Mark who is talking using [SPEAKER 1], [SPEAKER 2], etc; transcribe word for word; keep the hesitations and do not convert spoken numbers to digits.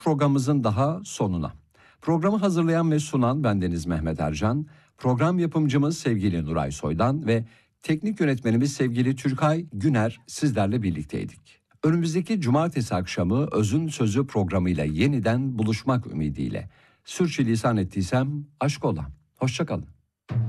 [SPEAKER 1] Programımızın daha sonuna. Programı hazırlayan ve sunan bendeniz Mehmet Ercan, program yapımcımız sevgili Nuray Soydan ve teknik yönetmenimiz sevgili Türkay Güner sizlerle birlikteydik. Önümüzdeki cumartesi akşamı Özün Sözü programıyla yeniden buluşmak ümidiyle. Sürçülisan ettiysem aşk ola. Hoşça kalın.